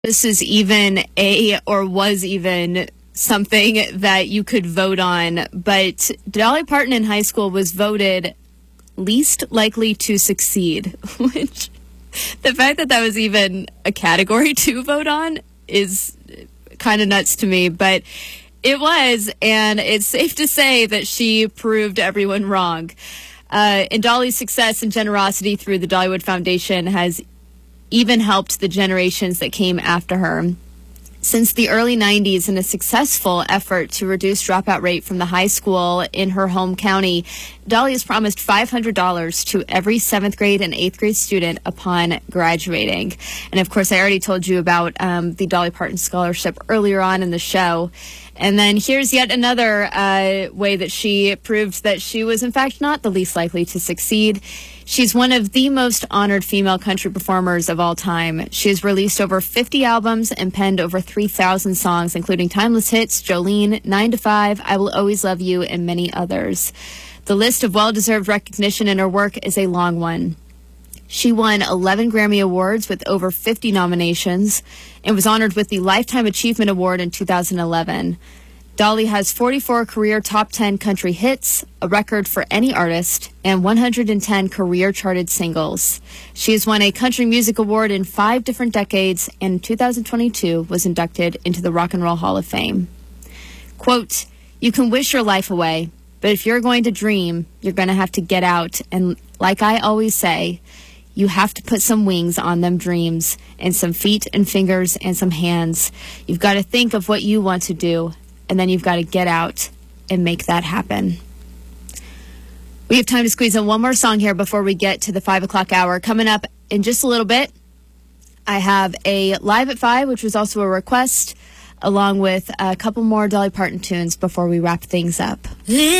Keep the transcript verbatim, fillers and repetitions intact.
This is even a, or was even something that you could vote on, but Dolly Parton in high school was voted least likely to succeed, which the fact that that was even a category to vote on is kind of nuts to me, but it was, and it's safe to say that she proved everyone wrong. Uh, and Dolly's success and generosity through the Dollywood Foundation has even helped the generations that came after her. Since the early nineties, in a successful effort to reduce dropout rate from the high school in her home county, Dolly has promised five hundred dollars to every seventh grade and eighth grade student upon graduating. And of course, I already told you about um, the Dolly Parton Scholarship earlier on in the show. And then here's yet another uh, way that she proved that she was, in fact, not the least likely to succeed. She's one of the most honored female country performers of all time. She has released over fifty albums and penned over three thousand songs, including timeless hits, Jolene, nine to five, I Will Always Love You, and many others. The list of well-deserved recognition in her work is a long one. She won eleven Grammy Awards with over fifty nominations and was honored with the Lifetime Achievement Award in two thousand eleven. Dolly has forty-four career top ten country hits, a record for any artist, and one hundred ten career charted singles. She has won a Country Music Award in five different decades, and in two thousand twenty-two was inducted into the Rock and Roll Hall of Fame. Quote, "You can wish your life away, but if you're going to dream, you're going to have to get out. And like I always say, you have to put some wings on them dreams, and some feet and fingers and some hands. You've got to think of what you want to do, and then you've got to get out and make that happen." We have time to squeeze in one more song here before we get to the five o'clock hour. Coming up in just a little bit, I have a Live at five, which was also a request, along with a couple more Dolly Parton tunes before we wrap things up.